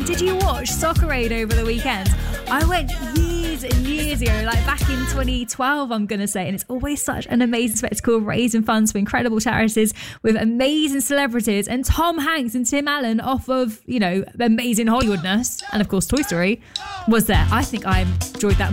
did you watch Soccer Aid over the weekend? I went years and years ago, like back in 2012, I'm going to say, and it's always such an amazing spectacle, raising funds for incredible charities with amazing celebrities, and Tom Hanks and Tim Allen, off of, you know, amazing Hollywoodness, and of course Toy Story, was there. I think I enjoyed that